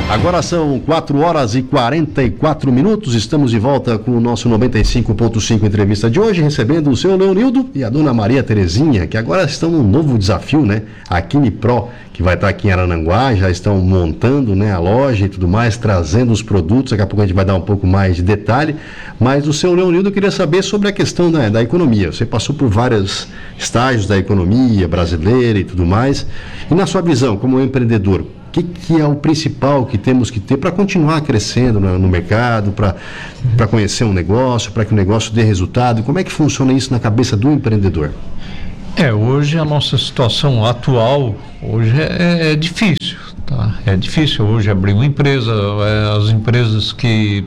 Agora são 4 horas e 44 minutos, estamos de volta com o nosso 95.5 entrevista de hoje, recebendo o seu Leonildo e a dona Maria Terezinha, que agora estão num novo desafio, né? A Quimipro, que vai estar aqui em Araranguá, já estão montando, né, a loja e tudo mais, trazendo os produtos, daqui a pouco a gente vai dar um pouco mais de detalhe, mas o seu Leonildo, eu queria saber sobre a questão da economia. Você passou por vários estágios da economia brasileira e tudo mais, e na sua visão, como empreendedor, o que é o principal que temos que ter para continuar crescendo no mercado, para conhecer um negócio, para que o negócio dê resultado? Como é que funciona isso na cabeça do empreendedor? Hoje a nossa situação atual, hoje é difícil, tá? É difícil hoje abrir uma empresa, as empresas que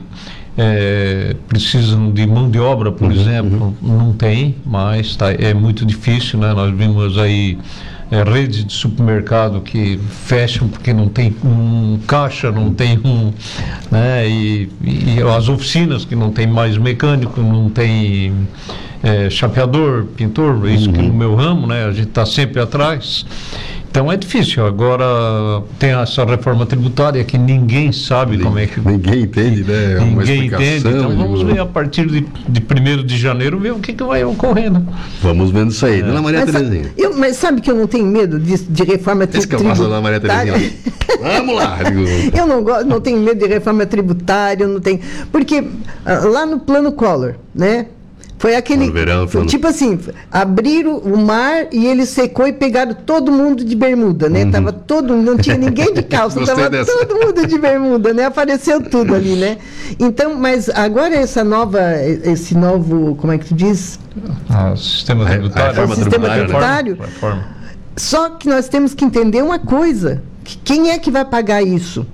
precisam de mão de obra, por exemplo, não tem mais, tá? É muito difícil, né? Nós vimos aí redes de supermercado que fecham porque não tem um caixa, não tem né? E as oficinas que não tem mais mecânico, não tem chapeador, pintor, isso que no meu ramo, né? A gente está sempre atrás. Então é difícil. Agora tem essa reforma tributária que ninguém sabe como é que... Ninguém entende, né? Ninguém entende. Então vamos ver a partir de 1º de janeiro, ver o que vai ocorrer, né? Vamos vendo isso aí. Dona Maria Terezinha. Mas sabe que eu não tenho medo de reforma tributária? Esse que eu faço, Dona Maria Terezinha. Vamos lá. Eu não tenho medo de reforma tributária, eu não tenho... Porque lá no Plano Collor, né? Foi aquele, tipo assim, abriram o mar e ele secou e pegaram todo mundo de bermuda, né? Tava não tinha ninguém de calça, tava todo mundo de bermuda, né? Apareceu tudo ali, né? Então, mas agora esse novo, como é que tu diz? Sistema tributário. Sistema tributário. Só que nós temos que entender uma coisa, quem é que vai pagar isso?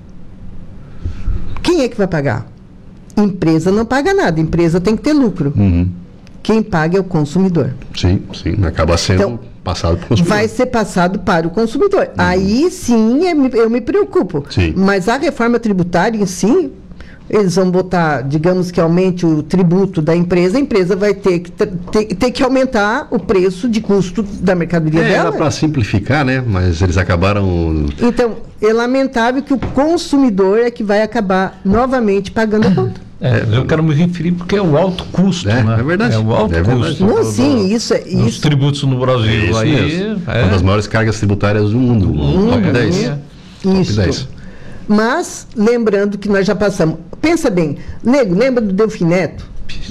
Quem é que vai pagar? Empresa não paga nada, empresa tem que ter lucro. Quem paga é o consumidor. Sim, acaba sendo passado para o consumidor. Vai ser passado para o consumidor. Aí sim eu me preocupo. Sim. Mas a reforma tributária em si, eles vão botar, digamos que aumente o tributo da empresa, a empresa vai ter que aumentar o preço de custo da mercadoria dela. Era para simplificar, né? Mas eles acabaram... Então, é lamentável que o consumidor é que vai acabar novamente pagando a conta. Eu quero me referir porque é o alto custo, né? É verdade. É o alto custo. Não, sim, isso é isso. Os tributos no Brasil. Uma das maiores cargas tributárias do mundo. Top 10. Isso. Top 10. Mas, lembrando que nós já passamos... Pensa bem, nego, lembra do Delfim Neto?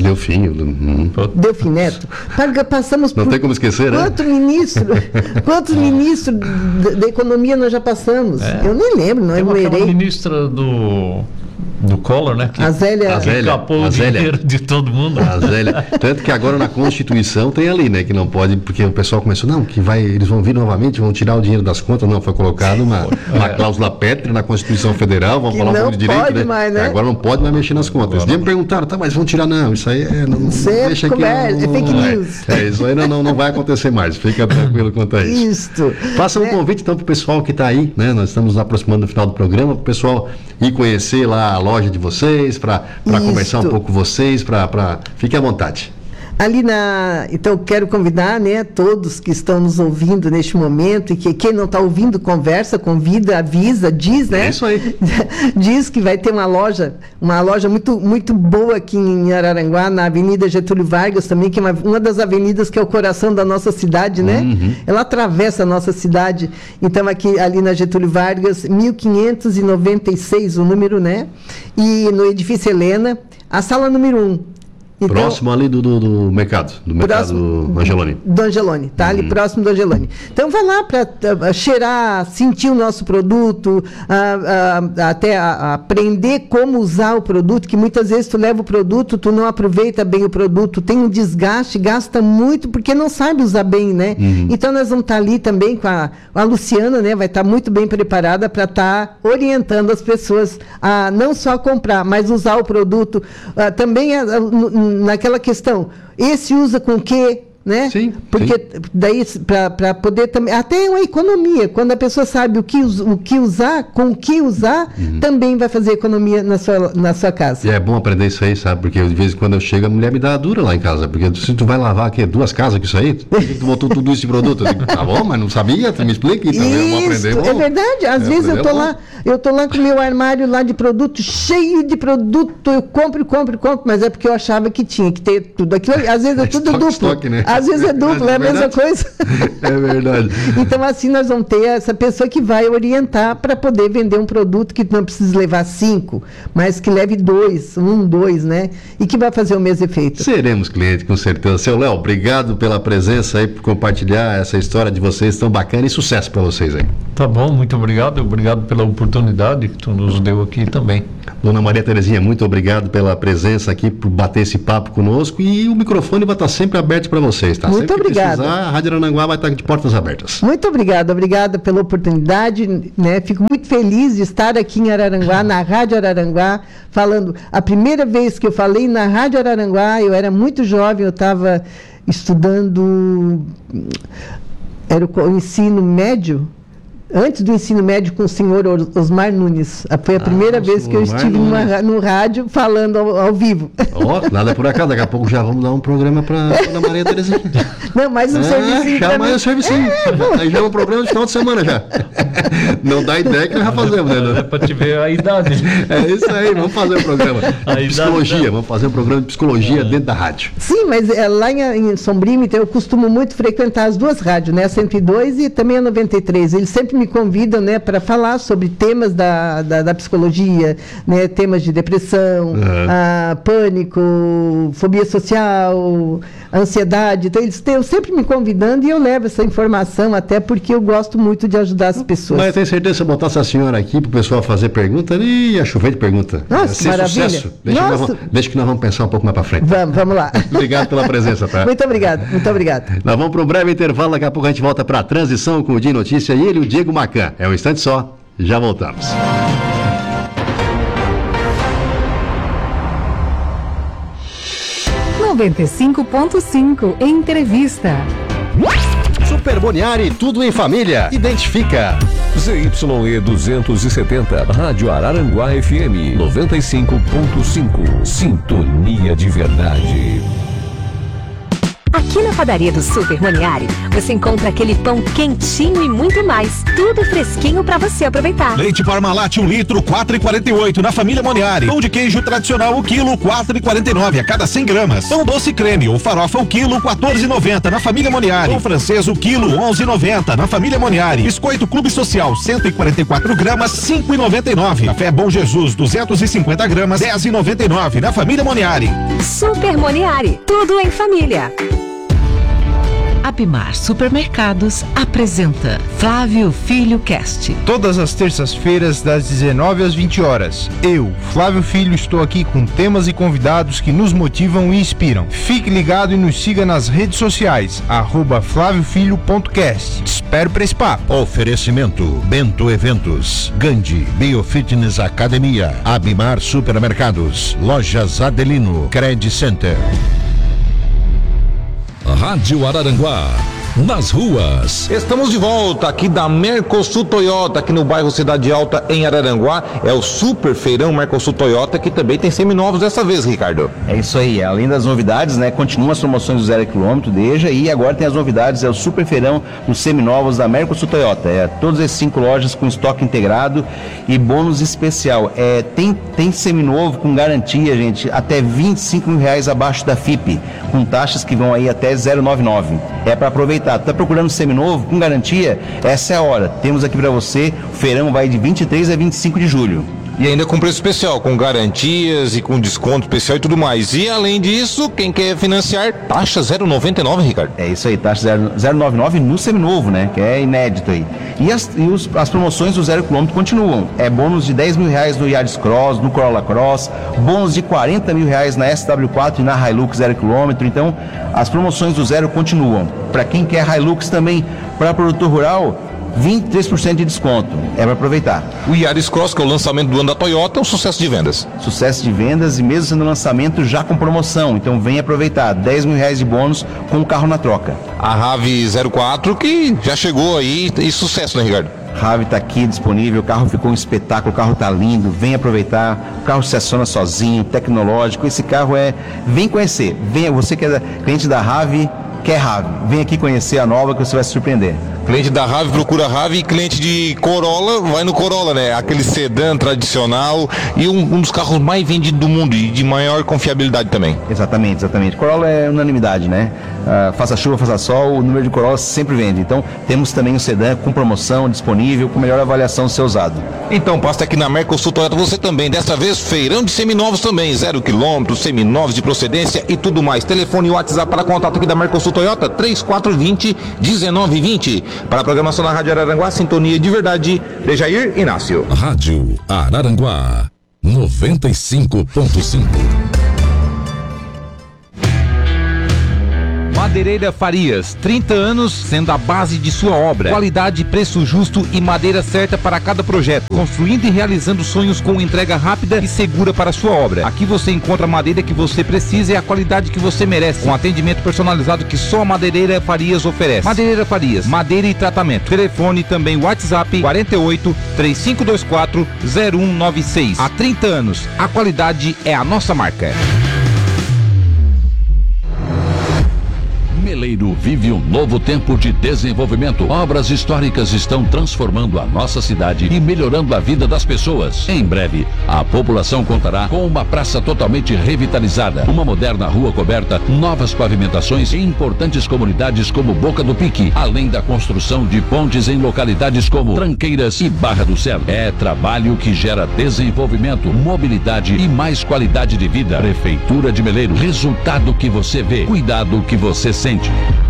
Delfim Neto. Passamos não tem como esquecer, né? Quantos ministros da economia nós já passamos? Eu nem lembro, não enumerei. Tem uma ministra do Collor, né? A Zélia. Que capou o dinheiro de todo mundo. A Zélia. Tanto que agora na Constituição tem ali, né? Que não pode, porque o pessoal começou, eles vão vir novamente, vão tirar o dinheiro das contas. Não, foi colocado uma cláusula pétrea na Constituição Federal, vamos falar um pouco de direito, pode, né? Mais, né? Agora não pode mais mexer nas contas. Eles me perguntaram, mas vão tirar? Não, isso aí deixa aqui. É fake news. Isso aí não vai acontecer mais, fica tranquilo quanto a isso. Faça um convite então para o pessoal que está aí, né? Nós estamos nos aproximando do final do programa, para o pessoal ir conhecer lá a loja de vocês, para conversar um pouco com vocês, fique à vontade. Então eu quero convidar, né, todos que estão nos ouvindo neste momento, e que quem não está ouvindo conversa, convida, avisa, diz, né? É isso aí. Diz que vai ter uma loja muito, muito boa aqui em Araranguá, na Avenida Getúlio Vargas também, que é uma das avenidas que é o coração da nossa cidade, né? Ela atravessa a nossa cidade. Então ali na Getúlio Vargas, 1596 o número, né? E no edifício Helena, a sala número 1. Então, próximo ali do mercado, do Angeloni. Do Angeloni, tá? Ali próximo do Angeloni. Então vai lá para cheirar, sentir o nosso produto, até aprender como usar o produto, que muitas vezes tu leva o produto, tu não aproveita bem o produto, tem um desgaste, gasta muito porque não sabe usar bem, né? Então nós vamos estar ali também com a Luciana, né? Vai estar muito bem preparada para estar orientando as pessoas a não só comprar, mas usar o produto. Também naquela questão, esse usa com o quê? Né? Sim, porque daí para poder também, até uma economia, quando a pessoa sabe o que usar, com o que usar, também vai fazer economia na sua casa. E é bom aprender isso aí, sabe? Porque de vez em quando eu chego, a mulher me dá dura lá em casa, porque se tu vai lavar aqui 2 casas com isso aí, por que tu botou tudo isso de produto? Eu digo, tá bom, mas não sabia, tu me explica, então vamos aprender. É verdade, às vezes eu tô lá, Eu estou lá com o meu armário lá de produto, cheio de produto, eu compro, mas é porque eu achava que tinha que ter tudo aquilo. Às vezes é tudo duplo. Estoque, né? Às vezes é duplo, é a mesma coisa. É verdade. Então, assim, nós vamos ter essa pessoa que vai orientar para poder vender um produto que não precisa levar 5, mas que leve 2, né? E que vai fazer o mesmo efeito. Seremos clientes, com certeza. Seu Léo, obrigado pela presença aí, por compartilhar essa história de vocês tão bacana e sucesso para vocês aí. Tá bom, muito obrigado pela oportunidade que tu nos deu aqui também. Dona Maria Terezinha, muito obrigado pela presença aqui, por bater esse papo conosco, e o microfone vai estar sempre aberto para vocês, tá? Muito obrigada. A Rádio Araranguá vai estar de portas abertas. Muito obrigada pela oportunidade, né? Fico muito feliz de estar aqui em Araranguá, na Rádio Araranguá, falando. A primeira vez que eu falei na Rádio Araranguá, eu era muito jovem, eu estava estudando, era o ensino médio, antes do ensino médio, com o senhor Osmar Nunes. Foi a primeira vez que eu estive no rádio falando ao vivo. Nada por acaso, daqui a pouco já vamos dar um programa para a Maria Terezinha. Não, mais um servicinho. Já mais um servicinho. Aí já é um programa de final de semana já. Não dá ideia que nós já fazemos, né? É para te ver a idade. É isso aí, vamos fazer um programa de psicologia. Vamos fazer um programa de psicologia dentro da rádio. Sim, mas lá em Sombrio, então, eu costumo muito frequentar as duas rádios, né? A 102 e também a 93. Eles sempre me convidam, né, para falar sobre temas da psicologia, né, temas de depressão, pânico, fobia social, ansiedade. Então, eles estão sempre me convidando e eu levo essa informação, até porque eu gosto muito de ajudar as pessoas. Mas eu tenho certeza que se eu botar essa senhora aqui para o pessoal fazer pergunta, ia chover de pergunta. Nossa, maravilha. Sucesso. Deixa que nós vamos pensar um pouco mais para frente. Vamos lá. Obrigado pela presença, tá? Muito obrigado. Nós vamos para um breve intervalo, daqui a pouco a gente volta para a transição com o Dia Notícia e ele, o Diego Macan. É um instante só, já voltamos. (95.5) Entrevista. Super Boniari, tudo em família. Identifica. ZYE 270, Rádio Araranguá FM 95.5. Sintonia de verdade. Aqui na padaria do Super Moniari, você encontra aquele pão quentinho e muito mais. Tudo fresquinho para você aproveitar. Leite Parmalat 1 litro, 4,48 na família Moniari. Pão de queijo tradicional, o quilo, 4,49 a cada 100 gramas. Pão doce creme ou farofa, o quilo, 14,90 na família Moniari. Pão francês, o quilo, 11,90 na família Moniari. Biscoito Clube Social, 144 gramas, 5,99. Café Bom Jesus, 250 gramas, 10,99 na família Moniari. Super Moniari, tudo em família. Abimar Supermercados apresenta Flávio Filho Cast. Todas as terças-feiras, das 19 às 20 horas. Eu, Flávio Filho, estou aqui com temas e convidados que nos motivam e inspiram. Fique ligado e nos siga nas redes sociais, @flaviofilho.cast. Te espero para esse papo. Oferecimento: Bento Eventos, Gandhi, Biofitness Academia, Abimar Supermercados, Lojas Adelino, Credit Center. Rádio Araranguá, nas ruas. Estamos de volta aqui da Mercosul Toyota, aqui no bairro Cidade Alta, em Araranguá. É o Super Feirão Mercosul Toyota, que também tem seminovos dessa vez, Ricardo. É isso aí, além das novidades, né, continuam as promoções do 0 km desde, e agora tem as novidades, é o Super Feirão dos seminovos da Mercosul Toyota. Todas as 5 lojas com estoque integrado e bônus especial. Tem seminovo com garantia, gente, até R$25 mil abaixo da FIP, com taxas que vão aí até 0,99. É para aproveitar. Tá procurando seminovo com garantia? Essa é a hora. Temos aqui para você, o feirão vai de 23 a 25 de julho. E ainda com preço especial, com garantias e com desconto especial e tudo mais. E além disso, quem quer financiar, taxa 0,99, Ricardo. É isso aí, taxa 0,99 no seminovo, né? Que é inédito aí. E as promoções do 0 km continuam. É bônus de R$10 mil no Yaris Cross, no Corolla Cross, bônus de R$40 mil na SW4 e na Hilux 0 km. Então, as promoções do zero continuam. Para quem quer Hilux também, para produtor rural, 23% de desconto, é para aproveitar. O Yaris Cross, que é o lançamento do ano da Toyota, é um sucesso de vendas. Sucesso de vendas e mesmo sendo lançamento já com promoção, então vem aproveitar, R$10 mil de bônus com o carro na troca. A RAV 04 que já chegou aí e sucesso, né, Ricardo? RAV está aqui disponível, o carro ficou um espetáculo, o carro está lindo, vem aproveitar, o carro se aciona sozinho, tecnológico, esse carro vem conhecer, venha, você que é cliente da RAV, quer RAV, vem aqui conhecer a nova que você vai se surpreender. Cliente da Rave procura Rave e cliente de Corolla vai no Corolla, né? Aquele sedã tradicional e um dos carros mais vendidos do mundo e de maior confiabilidade também. Exatamente. Corolla é unanimidade, né? Faça chuva, faça sol, o número de Corolla sempre vende. Então, temos também o sedã com promoção disponível, com melhor avaliação do seu usado. Então, passa aqui na Mercosul Toyota você também. Dessa vez, feirão de seminovos também. 0 km, seminovos de procedência e tudo mais. Telefone e WhatsApp para contato aqui da Mercosul Toyota, 3420-1920. Para a programação na Rádio Araranguá, sintonia de verdade, Dejair Inácio. Rádio Araranguá 95.5. Madeireira Farias, 30 anos sendo a base de sua obra. Qualidade, preço justo e madeira certa para cada projeto. Construindo e realizando sonhos com entrega rápida e segura para sua obra. Aqui você encontra a madeira que você precisa e a qualidade que você merece. Com atendimento personalizado que só a Madeireira Farias oferece. Madeireira Farias, madeira e tratamento. Telefone também WhatsApp 48 3524 0196. Há 30 anos, a qualidade é a nossa marca. Meleiro vive um novo tempo de desenvolvimento. Obras históricas estão transformando a nossa cidade e melhorando a vida das pessoas. Em breve, a população contará com uma praça totalmente revitalizada, uma moderna rua coberta, novas pavimentações e importantes comunidades como Boca do Pique, além da construção de pontes em localidades como Tranqueiras e Barra do Céu. É trabalho que gera desenvolvimento, mobilidade e mais qualidade de vida. Prefeitura de Meleiro, resultado que você vê, cuidado que você sente.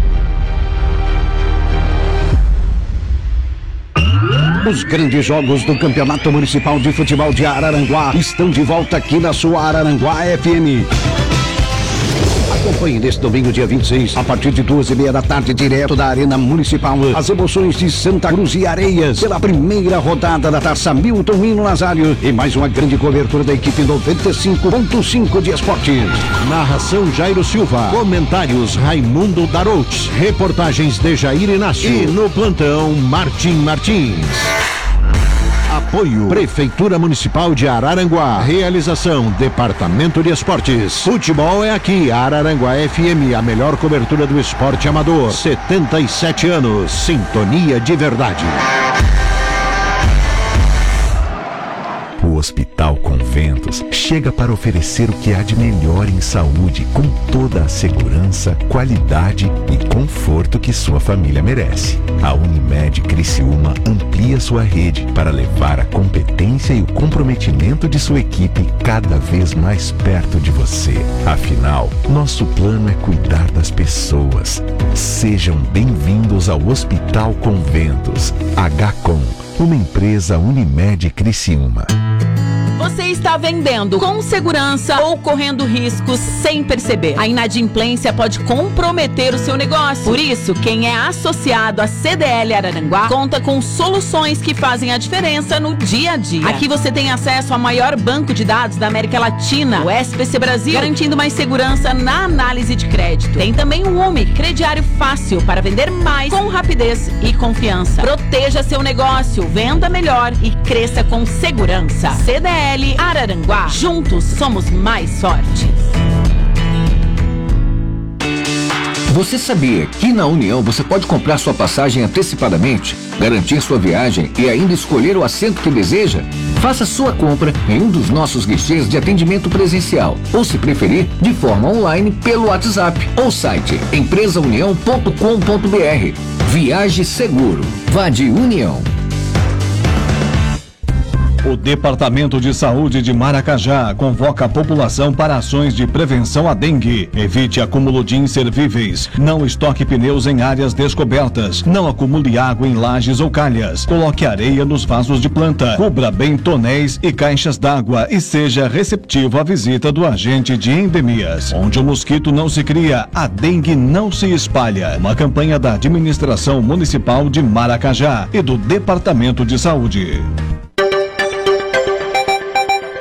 Os grandes jogos do Campeonato Municipal de Futebol de Araranguá estão de volta aqui na sua Araranguá FM. Acompanhe neste domingo, dia 26, a partir de 2:30 da tarde, direto da Arena Municipal, as emoções de Santa Cruz e Areias, pela primeira rodada da Taça Milton Hino Nazário e mais uma grande cobertura da equipe 95.5 de esportes. Narração Jairo Silva, comentários Raimundo Darouts, reportagens de Jair Inácio e no plantão Martim Martins. Apoio Prefeitura Municipal de Araranguá. Realização Departamento de Esportes. Futebol é aqui, Araranguá FM, a melhor cobertura do esporte amador. 77 anos, sintonia de verdade. O Hospital Conventos chega para oferecer o que há de melhor em saúde, com toda a segurança, qualidade e conforto que sua família merece. A Unimed Criciúma amplia sua rede para levar a competência e o comprometimento de sua equipe cada vez mais perto de você. Afinal, nosso plano é cuidar das pessoas. Sejam bem-vindos ao Hospital Conventos. HCOM, uma empresa Unimed Criciúma. Você está vendendo com segurança ou correndo riscos sem perceber. A inadimplência pode comprometer o seu negócio. Por isso, quem é associado à CDL Araranguá conta com soluções que fazem a diferença no dia a dia. Aqui você tem acesso ao maior banco de dados da América Latina, o SPC Brasil, garantindo mais segurança na análise de crédito. Tem também o UMI, crediário fácil para vender mais com rapidez e confiança. Proteja seu negócio, venda melhor e cresça com segurança. CDL Araranguá. Juntos somos mais fortes. Você sabia que na União você pode comprar sua passagem antecipadamente, garantir sua viagem e ainda escolher o assento que deseja? Faça sua compra em um dos nossos guichês de atendimento presencial ou, se preferir, de forma online pelo WhatsApp ou site empresaunião.com.br. Viaje seguro. Vá de União. O Departamento de Saúde de Maracajá convoca a população para ações de prevenção à dengue. Evite acúmulo de inservíveis. Não estoque pneus em áreas descobertas. Não acumule água em lajes ou calhas. Coloque areia nos vasos de planta. Cubra bem tonéis e caixas d'água e seja receptivo à visita do agente de endemias. Onde o mosquito não se cria, a dengue não se espalha. Uma campanha da Administração Municipal de Maracajá e do Departamento de Saúde.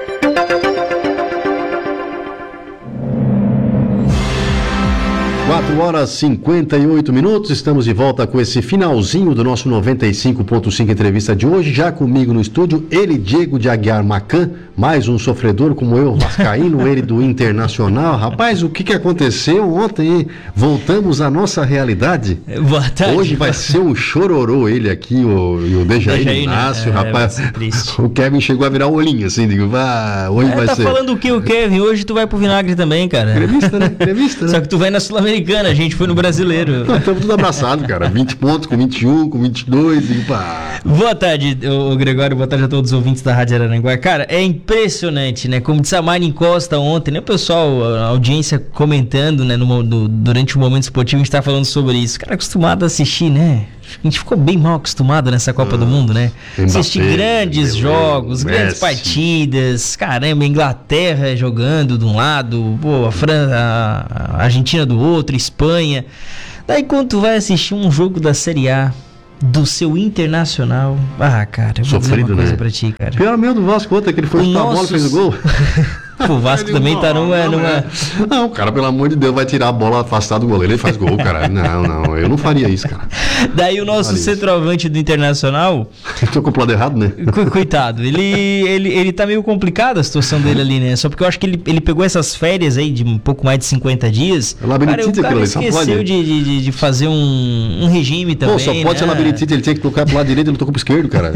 4 horas 58 minutos, estamos de volta com esse finalzinho do nosso 95.5 entrevista de hoje. Já comigo no estúdio, ele, Diego de Aguiar Macan, mais um sofredor como eu, vascaíno, ele do Internacional. Rapaz, o que aconteceu ontem, hein? Voltamos à nossa realidade. Boa tarde. Hoje vai ser um chororô ele aqui, e o Dejair Inácio, rapaz. O Kevin chegou a virar o olhinho, assim, digo, hoje vai ser. Tá falando o que, o Kevin? Hoje tu vai pro vinagre também, cara. Gremista, né? Gremista, né? Só que tu vai na Sul-Americana, a gente foi no Brasileiro. Nós estamos tudo abraçados, cara. 20 pontos, com 21, com 22, e pá. Boa tarde, o Gregório, boa tarde a todos os ouvintes da Rádio Araranguá. Cara, é impressionante, né? Como disse a Mari Encosta ontem, né? O pessoal, a audiência comentando, né? Durante o momento esportivo, a gente tá falando sobre isso. Cara, acostumado a assistir, né? A gente ficou bem mal acostumado nessa Copa do Mundo, né? Assistir grandes jogos, grandes partidas. Caramba, Inglaterra jogando de um lado, pô, a Argentina do outro, Espanha. Daí quando tu vai assistir um jogo da Série A do seu Internacional, cara, eu vou dizer uma coisa pra ti, cara. Pior meu do Vasco, ontem que ele foi chutar a bola e fez o gol. O Vasco também tá numa... Não, cara, pelo amor de Deus, vai tirar a bola afastada do goleiro, ele faz gol, cara. Não, eu não faria isso, cara. Daí o nosso centroavante do Internacional... Eu tô com o plano errado, né? Coitado, ele tá meio complicado a situação dele ali, né? Só porque eu acho que ele pegou essas férias aí de um pouco mais de 50 dias. O cara esqueceu de fazer um regime também. Pô, só pode ser labirintite, ele tinha que tocar pro lado direito, ele tocou pro esquerdo, cara.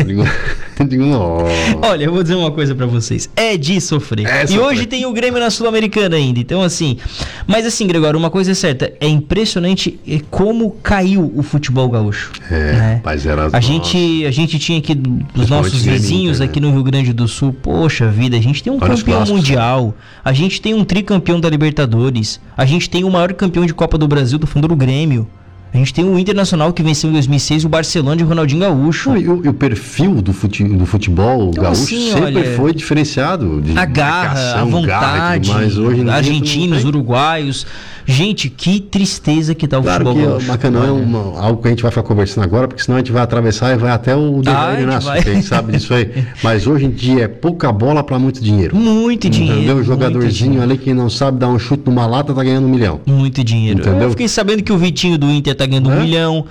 Olha, eu vou dizer uma coisa pra vocês. É de sofrer. E hoje tem o Grêmio na Sul-Americana ainda. Então, assim... Mas, assim, Gregório, uma coisa é certa. É impressionante como caiu o futebol gaúcho. Mas era... A gente tinha aqui dos nossos vizinhos aqui no Rio Grande do Sul. Poxa vida, a gente tem um campeão mundial. A gente tem um tricampeão da Libertadores. A gente tem o maior campeão de Copa do Brasil do fundo do Grêmio. A gente tem o Internacional que venceu em 2006, o Barcelona de Ronaldinho Gaúcho. E o perfil do futebol então, gaúcho assim, sempre foi diferenciado. A garra, a vontade, mas hoje argentinos, uruguaios. Gente, que tristeza que tá o futebol gaúcho. Macan, não é algo que a gente vai ficar conversando agora, porque senão a gente vai atravessar e vai até o Dejair Inácio, que a gente sabe disso aí. Mas hoje em dia é pouca bola para muito dinheiro. Muito dinheiro. Entendeu? O jogadorzinho ali que não sabe dar um chute numa lata tá ganhando 1 milhão. Muito dinheiro. Entendeu? Eu fiquei sabendo que o Vitinho do Inter tá ganhando 1 milhão,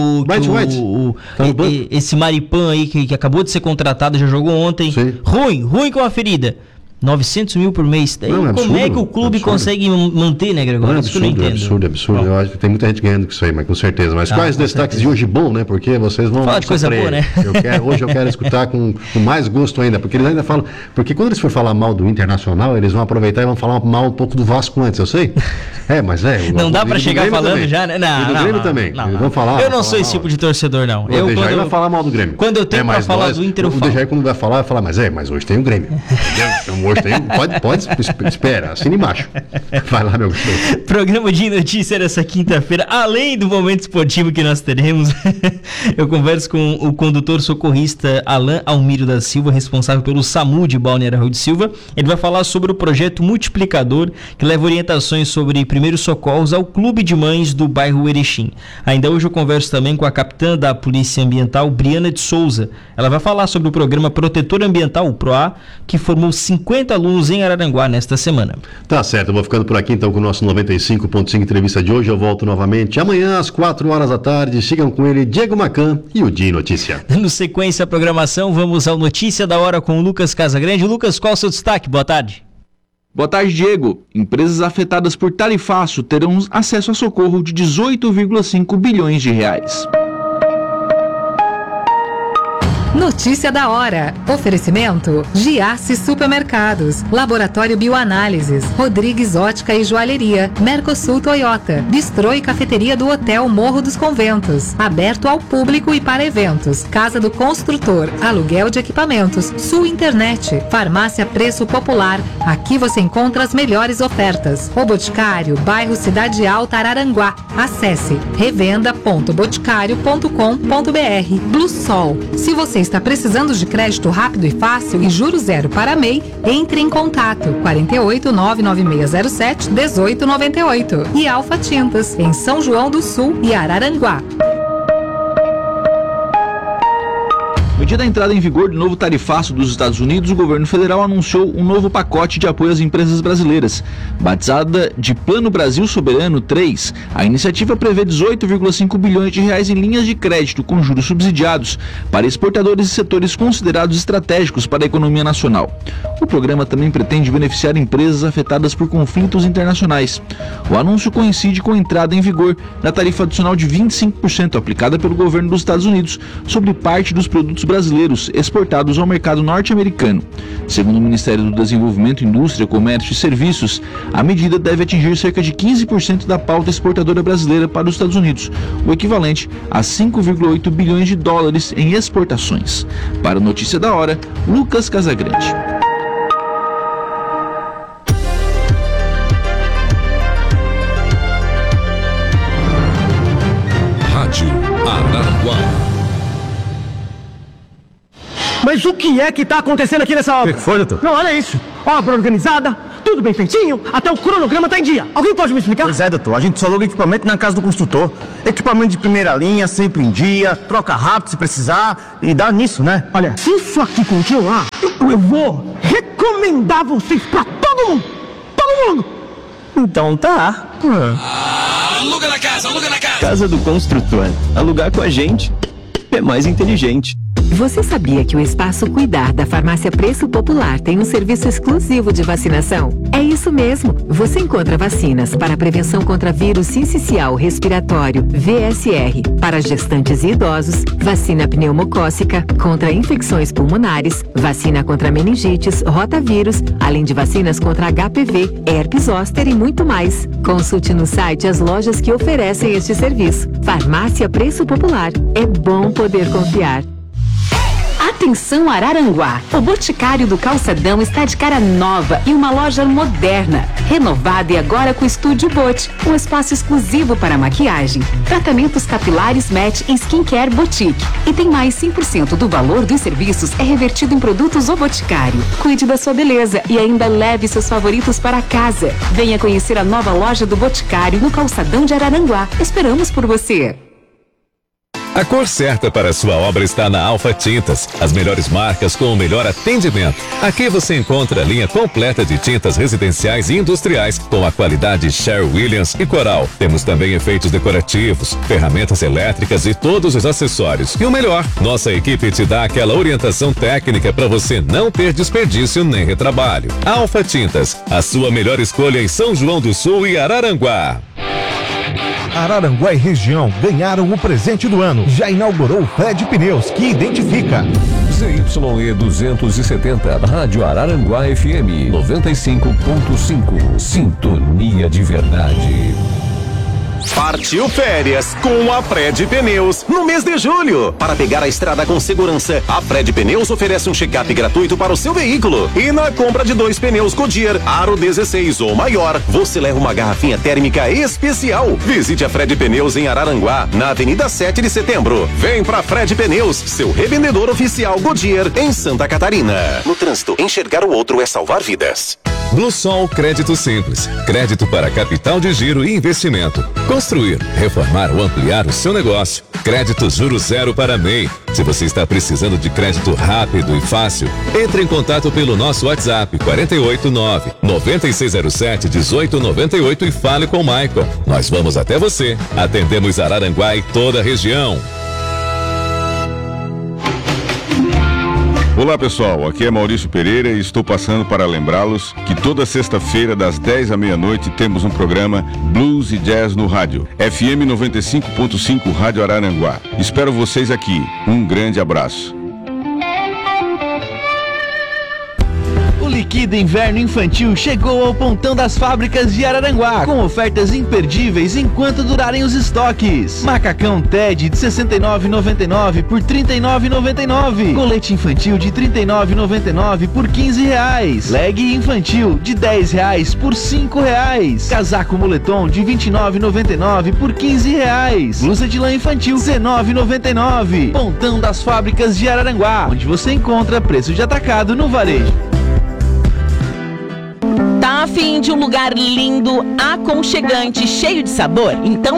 esse Maripan aí que acabou de ser contratado, já jogou ontem. Sim. Ruim com a ferida. 900 mil por mês. Daí, como é que o clube consegue manter, né, Gregório? Isso que eu não entendo. Absurdo. Eu acho que tem muita gente ganhando com isso aí, mas com certeza. Mas quais destaques de hoje bom, né? Porque vocês vão... Fala de coisa boa, né? Hoje eu quero escutar com mais gosto ainda, porque eles ainda falam... Porque quando eles for falar mal do Internacional, eles vão aproveitar e vão falar mal um pouco do Vasco antes, eu sei. Mas não dá pra chegar falando também. Já, né? Não, do Grêmio também. Eles vão falar... Eu não sou esse tipo de torcedor, não. O Dejair vai falar mal do Grêmio. Quando eu tenho pra falar do Inter, eu falo. O Dejair quando vai falar, mas hoje tem o Grêmio. Então hoje tem... Pode, espera, assina embaixo. Vai lá, meu gostoso. Programa de notícia dessa quinta-feira, além do momento esportivo que nós teremos, eu converso com o condutor socorrista Alain Almírio da Silva, responsável pelo SAMU de Balneário Rui de Silva. Ele vai falar sobre o projeto Multiplicador, que leva orientações sobre primeiros socorros ao Clube de Mães do bairro Erechim. Ainda hoje eu converso também com a capitã da Polícia Ambiental, Briana de Souza. Ela vai falar sobre o programa Protetor Ambiental, o PROA, que formou 50 alunos em Araranguá nesta semana. Tá certo, eu vou ficando por aqui então com o nosso 95.5 entrevista de hoje. Eu volto novamente amanhã às 4 horas da tarde. Sigam com ele, Diego Macan e o Di Notícia. Dando sequência à programação, vamos ao Notícia da Hora com o Lucas Casagrande. Lucas, qual é o seu destaque? Boa tarde. Boa tarde, Diego. Empresas afetadas por tarifaço terão acesso a socorro de 18,5 bilhões de reais. Notícia da hora. Oferecimento: Giasse Supermercados, Laboratório Bioanálises, Rodrigues Ótica e Joalheria, Mercosul Toyota, Bistrô e Cafeteria do Hotel Morro dos Conventos, aberto ao público e para eventos, Casa do Construtor, aluguel de equipamentos, Sul Internet, Farmácia Preço Popular. Aqui você encontra as melhores ofertas. O Boticário, bairro Cidade Alta, Araranguá. Acesse revenda.boticário.com.br. Blue Sol. Se você está precisando de crédito rápido e fácil e juros zero para MEI, entre em contato 48 99607 1898 e Alfa Tintas, em São João do Sul e Araranguá. dia da entrada em vigor do novo tarifaço dos Estados Unidos, o governo federal anunciou um novo pacote de apoio às empresas brasileiras. Batizada de Plano Brasil Soberano 3, a iniciativa prevê 18,5 bilhões de reais em linhas de crédito com juros subsidiados para exportadores e setores considerados estratégicos para a economia nacional. O programa também pretende beneficiar empresas afetadas por conflitos internacionais. O anúncio coincide com a entrada em vigor da tarifa adicional de 25% aplicada pelo governo dos Estados Unidos sobre parte dos produtos brasileiros exportados ao mercado norte-americano. Segundo o Ministério do Desenvolvimento, Indústria, Comércio e Serviços, a medida deve atingir cerca de 15% da pauta exportadora brasileira para os Estados Unidos, o equivalente a 5,8 bilhões de dólares em exportações. Para a Notícia da Hora, Lucas Casagrande. Rádio Araranguá. Mas o que é que está acontecendo aqui nessa obra? O que foi, doutor? Não, olha isso. Obra organizada, tudo bem feitinho, até o cronograma está em dia. Alguém pode me explicar? Pois é, doutor. A gente só aluga equipamento na casa do construtor. Equipamento de primeira linha, sempre em dia, troca rápido se precisar e dá nisso, né? Olha, se isso aqui continuar, eu vou recomendar vocês pra todo mundo. Todo mundo. Então tá. Aluga na casa, aluga na casa. Casa do Construtor. Alugar com a gente é mais inteligente. Você sabia que o Espaço Cuidar da Farmácia Preço Popular tem um serviço exclusivo de vacinação? É isso mesmo! Você encontra vacinas para prevenção contra vírus sincicial respiratório, VSR, para gestantes e idosos, vacina pneumocócica, contra infecções pulmonares, vacina contra meningites, rotavírus, além de vacinas contra HPV, herpes zoster e muito mais. Consulte no site as lojas que oferecem este serviço. Farmácia Preço Popular. É bom poder confiar. Atenção Araranguá, o Boticário do Calçadão está de cara nova e uma loja moderna, renovada e agora com Estúdio Bot, um espaço exclusivo para maquiagem, tratamentos capilares Match e Skincare Boutique. E tem mais 5% do valor dos serviços é revertido em produtos O Boticário. Cuide da sua beleza e ainda leve seus favoritos para casa. Venha conhecer a nova loja do Boticário no Calçadão de Araranguá. Esperamos por você. A cor certa para a sua obra está na Alfa Tintas, as melhores marcas com o melhor atendimento. Aqui você encontra a linha completa de tintas residenciais e industriais com a qualidade Sherwin-Williams e Coral. Temos também efeitos decorativos, ferramentas elétricas e todos os acessórios. E o melhor, nossa equipe te dá aquela orientação técnica para você não ter desperdício nem retrabalho. Alfa Tintas, a sua melhor escolha em São João do Sul e Araranguá. Araranguá e região ganharam o presente do ano. Já inaugurou o Fred Pneus, que identifica. ZYE 270, Rádio Araranguá FM 95.5. Sintonia de verdade. Partiu férias com a Fred Pneus no mês de julho. Para pegar a estrada com segurança, a Fred Pneus oferece um check-up gratuito para o seu veículo. E na compra de 2 pneus Goodyear Aro 16 ou maior, você leva uma garrafinha térmica especial. Visite a Fred Pneus em Araranguá, na Avenida 7 de Setembro. Vem pra Fred Pneus, seu revendedor oficial Goodyear em Santa Catarina. No trânsito, enxergar o outro é salvar vidas. Bluesol Crédito Simples. Crédito para capital de giro e investimento. Construir, reformar ou ampliar o seu negócio. Crédito Juro Zero para MEI. Se você está precisando de crédito rápido e fácil, entre em contato pelo nosso WhatsApp 489-9607-1898 e fale com o Michael. Nós vamos até você. Atendemos Araranguá e toda a região. Olá pessoal, aqui é Maurício Pereira e estou passando para lembrá-los que toda sexta-feira das 10 à meia-noite temos um programa Blues e Jazz no rádio, FM 95.5 Rádio Araranguá. Espero vocês aqui. Um grande abraço. O Liquida Inverno Infantil chegou ao Pontão das Fábricas de Araranguá, com ofertas imperdíveis enquanto durarem os estoques. Macacão Ted de R$ 69,99 por R$ 39,99. Colete infantil de R$ 39,99 por R$ 15. Leg infantil de R$ 10 por R$ 5. Casaco moletom de R$ 29,99 por R$ 15. Blusa de lã infantil R$ 19,99. Pontão das Fábricas de Araranguá, onde você encontra preço de atacado no varejo. Tá a fim de um lugar lindo, aconchegante, cheio de sabor? Então